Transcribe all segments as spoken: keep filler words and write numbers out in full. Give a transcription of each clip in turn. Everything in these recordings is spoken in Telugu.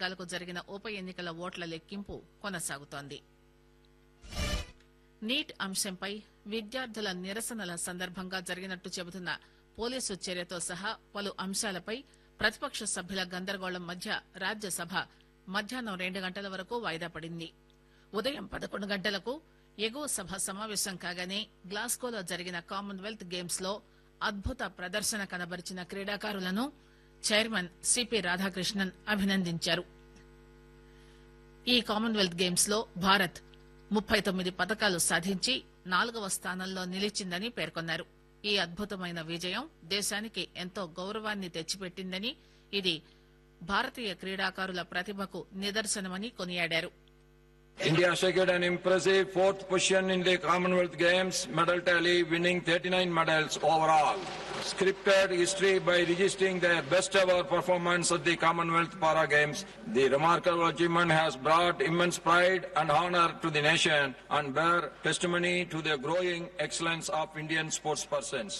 నియోజకవర్గాలకు జరిగిన ఉప ఎన్నికల ఓట్ల లెక్కింపు కొనసాగుతోంది. నీట్ అంశంపై విద్యార్థుల నిరసనల సందర్భంగా జరిగినట్టు చెబుతున్న పోలీసు చర్యతో సహా పలు అంశాలపై ప్రతిపక్ష సభ్యుల గందరగోళం మధ్య రాజ్యసభ మధ్యాహ్నం రెండు గంటల వరకు వాయిదా పడింది. ఉదయం పదకొండు గంటలకు ఎగువ సభ సమావేశం కాగానే గ్లాస్గోలో జరిగిన కామన్వెల్త్ గేమ్స్ లో అద్భుత ప్రదర్శన కనబరిచిన క్రీడాకారులను చైర్మన్ సిపి రాధాకృష్ణన్ అభినందించారు. ఈ కామన్వెల్త్ గేమ్స్ లో భారత్ ముప్పై తొమ్మిది పతకాలు సాధించి నాలుగవ స్థానంలో నిలిచిందని పేర్కొన్నారు. ఈ అద్భుతమైన విజయం దేశానికి ఎంతో గౌరవాన్ని తెచ్చిపెట్టిందని, ఇది భారతీయ క్రీడాకారుల ప్రతిభకు నిదర్శనమని కొనియాడారు. India secured an impressive fourth position in the Commonwealth Games medal tally, winning thirty-nine medals overall. Scripted history by registering their best ever performance at the Commonwealth Para Games. The remarkable achievement has brought immense pride and honor to the nation and bear testimony to the growing excellence of Indian sportspersons.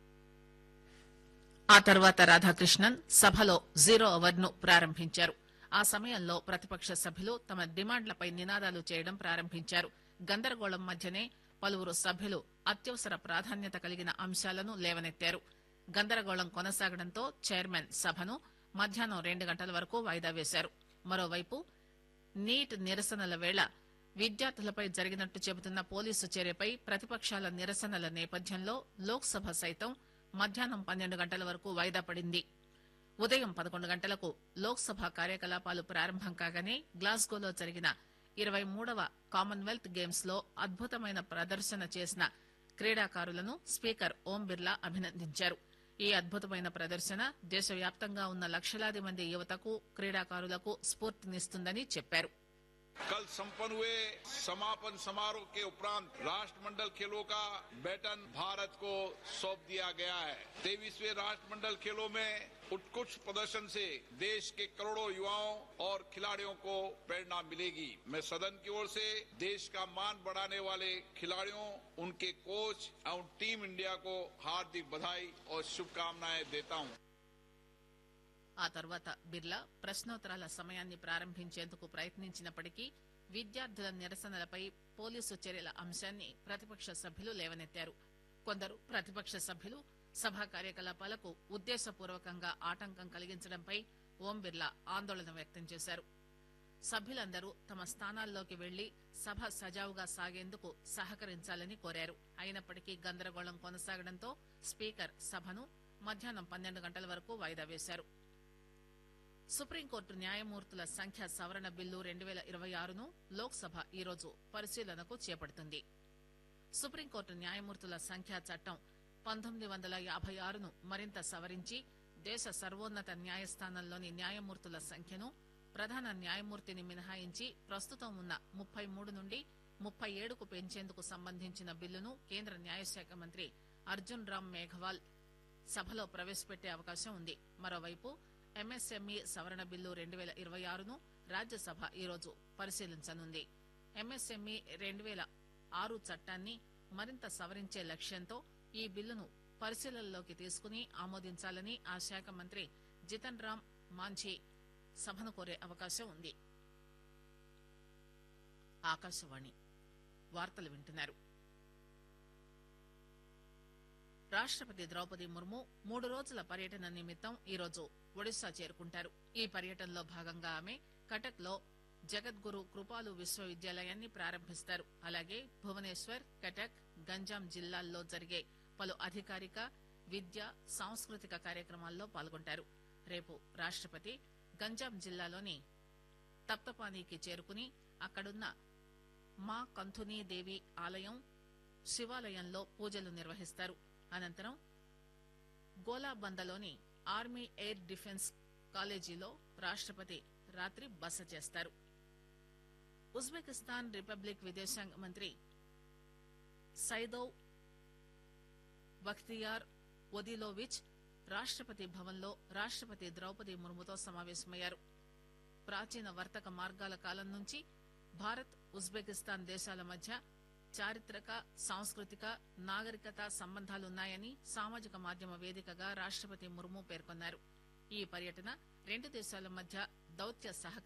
ఆ తర్వాత రాధాకృష్ణన్ సభలో జీరో అవర్ ను ప్రారంభించారు. ఆ సమయంలో ప్రతిపక్ష సభ్యులు తమ డిమాండ్లపై నినాదాలు చేయడం ప్రారంభించారు. గందరగోళం మధ్యనే పలువురు సభ్యులు అత్యవసర ప్రాధాన్యత కలిగిన అంశాలను లేవనెత్తారు. గందరగోళం కొనసాగడంతో చైర్మన్ సభను మధ్యాహ్నం రెండు గంటల వరకు వాయిదా వేశారు. మరోవైపు నీట్ నిరసనల వేళ విద్యార్థులపై జరిగినట్టు చెబుతున్న పోలీసు చర్యపై ప్రతిపక్షాల నిరసనల నేపథ్యంలో లోక్సభ సైతం మధ్యాహ్నం పన్నెండు గంటల వరకు వాయిదా పడింది. ఉదయం పదకొండు గంటలకు లోక్సభ కార్యకలాపాలు ప్రారంభం కాగానే గ్లాస్గోలో జరిగిన ఇరవై మూడవ కామన్వెల్త్ గేమ్స్ లో అద్భుతమైన ప్రదర్శన చేసిన క్రీడాకారులను స్పీకర్ ఓం బిర్లా అభినందించారు. ఈ అద్భుతమైన ప్రదర్శన దేశవ్యాప్తంగా ఉన్న లక్షలాది మంది యువతకు క్రీడాకారులకు స్ఫూర్తినిస్తుందని చెప్పారు. कल संपन्न हुए समापन समारोह के उपरांत राष्ट्रमंडल खेलों का बैटन भारत को सौंप दिया गया है। तेईसवें राष्ट्रमंडल खेलों में उत्कृष्ट प्रदर्शन से देश के करोड़ों युवाओं और खिलाड़ियों को प्रेरणा मिलेगी। मैं सदन की ओर से देश का मान बढ़ाने वाले खिलाड़ियों, उनके कोच और टीम इंडिया को हार्दिक बधाई और शुभकामनाएं देता हूं। ఆ తర్వాత బిర్లా ప్రశ్నోత్తరాల సమయాన్ని ప్రారంభించేందుకు ప్రయత్నించినప్పటికీ విద్యార్థుల నిరసనలపై పోలీసు చర్యల అంశాన్ని ప్రతిపక్ష సభ్యులు లేవనెత్తారు. కొందరు ప్రతిపక్ష సభ్యులు సభా కార్యకలాపాలకు ఉద్దేశపూర్వకంగా ఆటంకం కలిగించడంపై ఓం బిర్లా ఆందోళన వ్యక్తం చేశారు. సభ్యులందరూ తమ స్థానాల్లోకి వెళ్లి సభ సజావుగా సాగేందుకు సహకరించాలని కోరారు. అయినప్పటికీ గందరగోళం కొనసాగడంతో స్పీకర్ సభను మధ్యాహ్నం పన్నెండు గంటల వరకు వాయిదా వేశారు. సుప్రీంకోర్టు న్యాయమూర్తుల సంఖ్య సవరణ బిల్లు రెండు పేల ఇరవై ఆరును లోక్సభ ఈరోజు పరిశీలనకు చేపడుతుంది. సుప్రీంకోర్టు న్యాయమూర్తుల సంఖ్య చట్టం పంతొమ్మిది వందల యాభై ఆరును మరింత సవరించి దేశ సర్వోన్నత న్యాయస్థానంలోని న్యాయమూర్తుల సంఖ్యను ప్రధాన న్యాయమూర్తిని మినహాయించి ప్రస్తుతం ఉన్న ముప్పై మూడు నుండి ముప్పై ఏడుకు పెంచేందుకు సంబంధించిన బిల్లును కేంద్ర న్యాయశాఖ మంత్రి అర్జున్ రామ్ మేఘవాల్ సభలో ప్రవేశపెట్టే అవకాశం ఉంది. మరోవైపు ఎంఎస్ఎంఈ సవరణ బిల్లు రెండు పేల ఇరవై ఆరును రాజ్యసభ ఈరోజు పరిశీలించనుంది. ఎంఎస్ఎంఈ రెండు పేల ఆరు చట్టాన్ని మరింత సవరించే లక్ష్యంతో ఈ బిల్లును పరిశీలనలోకి తీసుకుని ఆమోదించాలని ఆ శాఖ మంత్రి జితన్ రామ్ మాంఝీ సభను కోరే అవకాశం ఉంది. ఆకాశవాణి వార్తలు వింటున్నారు. రాష్టపతి ద్రౌపది ముర్ము మూడు రోజుల పర్యటన నిమిత్తం ఈరోజు ఒడిశా చేరుకుంటారు. ఈ పర్యటనలో భాగంగా ఆమె కటక్ లో జగద్గురు కృపాలు విశ్వవిద్యాలయాన్ని ప్రారంభిస్తారు. అలాగే భువనేశ్వర్, కటక్, గంజాం జిల్లాల్లో జరిగే పలు అధికారిక, విద్య, సాంస్కృతిక కార్యక్రమాల్లో పాల్గొంటారు. రేపు రాష్టపతి గంజాం జిల్లాలోని తప్తపానీకి చేరుకుని అక్కడున్న మా కంథునీ దేవి ఆలయం, శివాలయంలో పూజలు నిర్వహిస్తారు. అనంతరం గోలాబందలోని ఆర్మీ ఎయిర్ డిఫెన్స్ కాలేజీలో రాష్టపతి రాత్రి బస చేస్తారు. ఉజ్బెకిస్తాన్ రిపబ్లిక్ విదేశాంగ మంత్రి సైదోవ్ బఖ్తియార్ ఒదిలోవిచ్ రాష్టపతి భవన్లో రాష్టపతి ద్రౌపది ముర్ముతో సమావేశమయ్యారు. ప్రాచీన వర్తక మార్గాల కాలం నుంచి భారత్, ఉజ్బెకిస్తాన్ దేశాల మధ్య చారిత్రక, సాంస్కృతిక, నాగరికత సంబంధాలున్నాయని సామాజిక మాధ్యమ వేదికగా రాష్టపతి ముర్ము పేర్కొన్నారు. ఈ పర్యటన రెండు దేశాల మధ్య దౌత్య సహకారం